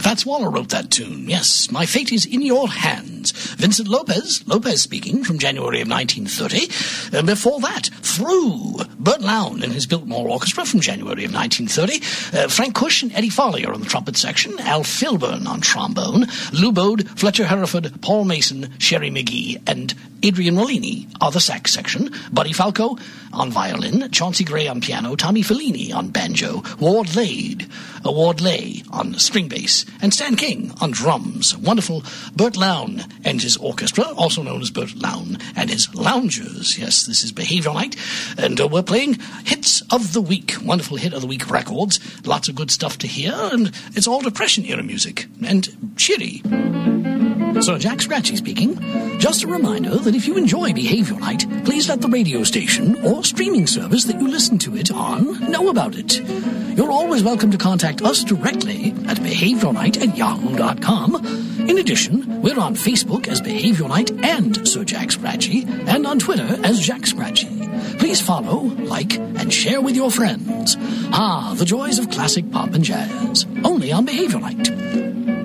Fats Waller wrote that tune. Yes, My Fate is in Your Hands. Vincent Lopez speaking, from January of 1930. Before that, Through, Bert Lown and his Biltmore Orchestra from January of 1930. Frank Cush and Eddie Farley are on the trumpet section. Al Filburn on trombone. Lou Bode, Fletcher Hereford, Paul Mason, Sherry McGee, and Adrian Rollini are the sax section. Buddy Falco on violin. Chauncey Gray on piano. Tommy Fellini on banjo. Ward Lay on string bass. And Stan King on drums. Wonderful Bert Lown and his orchestra, also known as Bert Lown and his Loungers. Yes, this is Behavior Night, and we're playing Hits of the Week. Wonderful Hit of the Week records. Lots of good stuff to hear, and it's all Depression-era music, and cheery. Sir Jack Scratchy speaking. Just a reminder that if you enjoy Behavior Night, please let the radio station or streaming service that you listen to it on know about it. You're always welcome to contact us directly at behaviornight@yahoo.com. In addition, we're on Facebook as Behavior Night and Sir Jack Scratchy, and on Twitter as Jack Scratchy. Please follow, like, and share with your friends. The joys of classic pop and jazz. Only on Behavior Night.